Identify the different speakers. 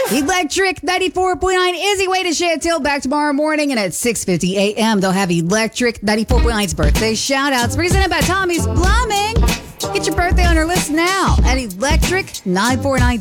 Speaker 1: Electric 94.9 Izzy Way to Chantil back tomorrow morning, and at 6:50 a.m. they'll have Electric 94.9's birthday shout-outs presented by Tommy's Plumbing. Get your birthday on our list now at electric949